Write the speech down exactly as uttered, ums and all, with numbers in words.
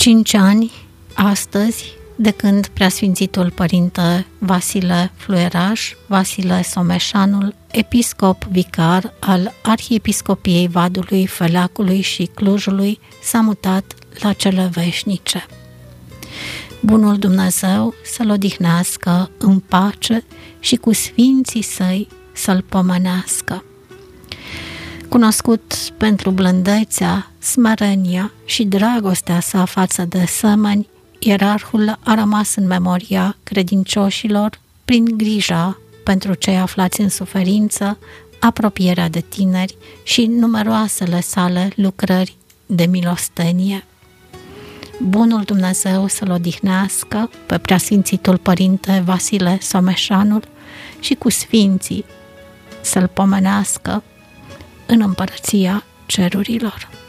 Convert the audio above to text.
cinci ani, astăzi, de când Preasfințitul Părinte Vasile Fluieraș, Vasile Someșanul, episcop vicar al Arhiepiscopiei Vadului, Feleacului și Clujului, s-a mutat la cele veșnice. Bunul Dumnezeu să-l odihnească în pace și cu sfinții săi să-l pomenească. Cunoscut pentru blândețea, smerenia și dragostea sa față de semeni, ierarhul a rămas în memoria credincioșilor prin grija pentru cei aflați în suferință, apropierea de tineri și numeroasele sale lucrări de milostenie. Bunul Dumnezeu să-l odihnească pe Preasfințitul Părinte Vasile Someșanul și cu sfinții să-l pomenească în împărăția cerurilor.